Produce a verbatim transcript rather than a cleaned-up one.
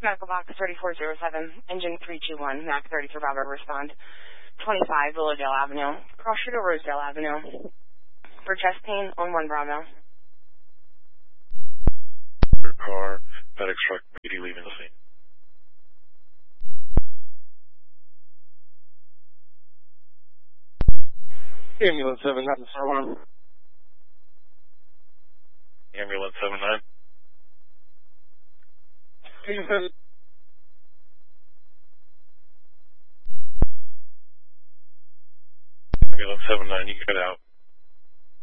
Medical box thirty-four oh seven, engine three two one, Mac thirty-three Bravo, respond. twenty-five Willowdale Avenue, cross street or Rosedale Avenue. For chest pain on one Bravo. Your car, medic truck, Beatty leaving the scene. Ambulance seven nine, sir one. Ambulance seven nine. Ambulance seven nine, you can get out.